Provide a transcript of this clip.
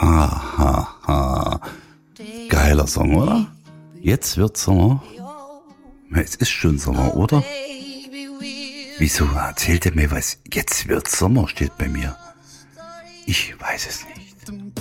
Ha, ha, ha. Geiler Song, oder? Jetzt wird's Sommer. Es ist schon Sommer, oder? Wieso erzählt er mir was? Jetzt wird's Sommer steht bei mir. Ich weiß es nicht.